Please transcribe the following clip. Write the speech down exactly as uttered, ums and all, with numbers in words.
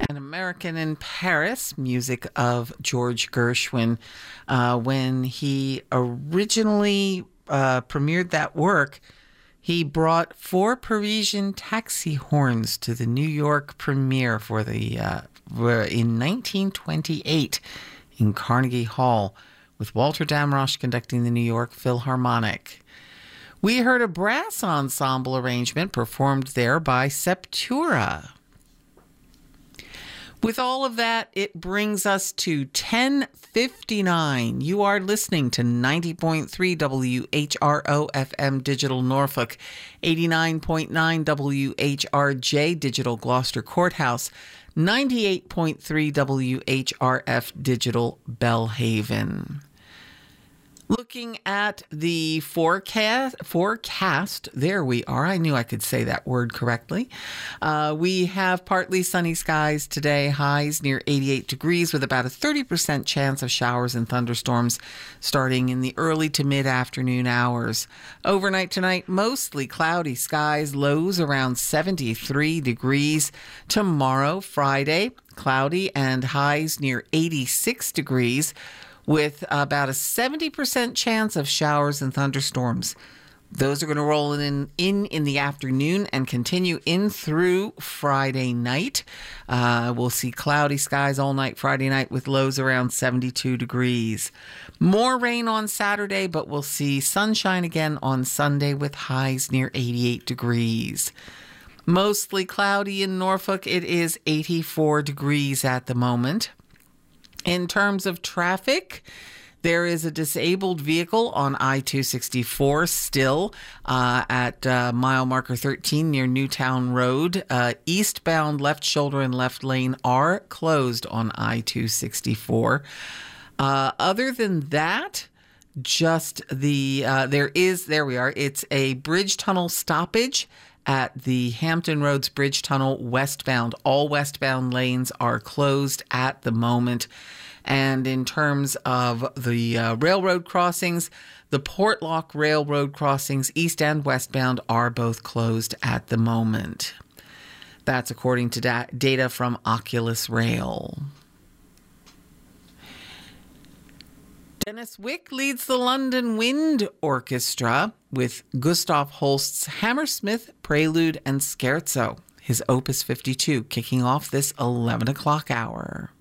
An American in Paris, music of George Gershwin. Uh, when he originally uh, premiered that work, he brought four Parisian taxi horns to the New York premiere for the uh, in nineteen twenty-eight in Carnegie Hall, with Walter Damrosch conducting the New York Philharmonic. We heard a brass ensemble arrangement performed there by Septura. With all of that, it brings us to ten fifty-nine. You are listening to ninety point three W H R O F M Digital Norfolk, eighty-nine point nine W H R J Digital Gloucester Courthouse, ninety-eight point three W H R F Digital Bellhaven. Looking at the forecast, forecast, there we are. I knew I could say that word correctly. Uh, we have partly sunny skies today, highs near eighty-eight degrees with about a thirty percent chance of showers and thunderstorms starting in the early to mid-afternoon hours. Overnight tonight, mostly cloudy skies, lows around seventy-three degrees. Tomorrow, Friday, cloudy and highs near eighty-six degrees, with about a seventy percent chance of showers and thunderstorms. Those are going to roll in in, in the afternoon and continue in through Friday night. Uh, we'll see cloudy skies all night Friday night with lows around seventy-two degrees. More rain on Saturday, but we'll see sunshine again on Sunday with highs near eighty-eight degrees. Mostly cloudy in Norfolk. It is eighty-four degrees at the moment. In terms of traffic, there is a disabled vehicle on I two sixty-four still uh, at uh, mile marker thirteen near Newtown Road. Uh, eastbound left shoulder and left lane are closed on I two sixty-four. Uh, other than that, just the, uh, there is, there we are, it's a bridge tunnel stoppage at the Hampton Roads Bridge Tunnel westbound. All westbound lanes are closed at the moment. And in terms of the uh, railroad crossings, the Portlock Railroad crossings, east and westbound, are both closed at the moment. That's according to da- data from Oculus Rail. Dennis Wick leads the London Wind Orchestra with Gustav Holst's Hammersmith Prelude and Scherzo, his Opus fifty-two, kicking off this eleven o'clock hour.